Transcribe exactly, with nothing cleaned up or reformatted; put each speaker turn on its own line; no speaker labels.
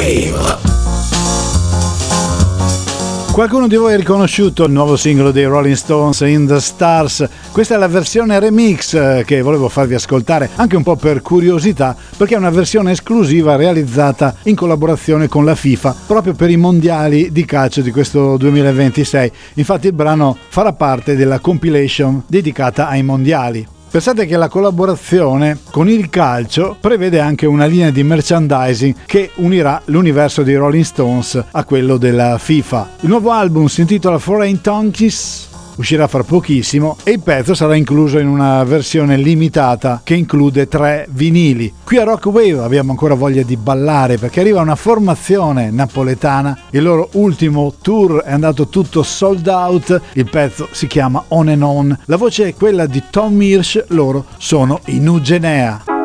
Wave.
Qualcuno di voi ha riconosciuto il nuovo singolo dei Rolling Stones, In the Stars? Questa è la versione remix che volevo farvi ascoltare anche un po' per curiosità, perché è una versione esclusiva realizzata in collaborazione con la FIFA proprio per i mondiali di calcio di questo duemilaventisei. Infatti il brano farà parte della compilation dedicata ai mondiali. Pensate che la collaborazione con il calcio prevede anche una linea di merchandising che unirà l'universo dei Rolling Stones a quello della FIFA. Il nuovo album si intitola Foreign Tongues, uscirà fra pochissimo e il pezzo sarà incluso in una versione limitata che include tre vinili. Qui a Rock Wave abbiamo ancora voglia di ballare perché arriva una formazione napoletana, il loro ultimo tour è andato tutto sold out, il pezzo si chiama On and On, la voce è quella di Tom Hirsch, loro sono i Nugenea.